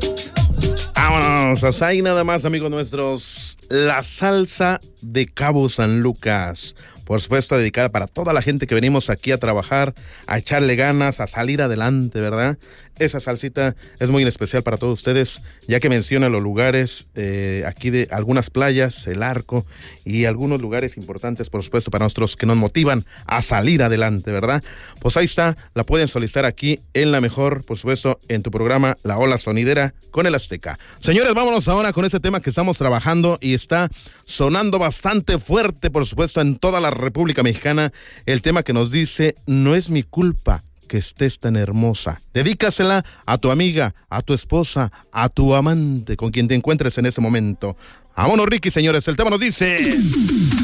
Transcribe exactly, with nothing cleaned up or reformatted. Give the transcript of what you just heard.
Vámonos, hasta ahí nada más, amigos nuestros. La salsa de Cabo San Lucas. Por supuesto, dedicada para toda la gente que venimos aquí a trabajar, a echarle ganas, a salir adelante, ¿verdad? Esa salsita es muy especial para todos ustedes, ya que menciona los lugares eh, aquí de algunas playas, el Arco y algunos lugares importantes, por supuesto, para nosotros que nos motivan a salir adelante, ¿verdad? Pues ahí está, la pueden solicitar aquí en la mejor, por supuesto, en tu programa La Ola Sonidera con el Azteca. Señores, vámonos ahora con ese tema que estamos trabajando y está sonando bastante fuerte, por supuesto, en toda la República Mexicana, el tema que nos dice: no es mi culpa que estés tan hermosa. Dedícasela a tu amiga, a tu esposa, a tu amante, con quien te encuentres en ese momento. Vámonos, Ricky, señores, el tema nos dice...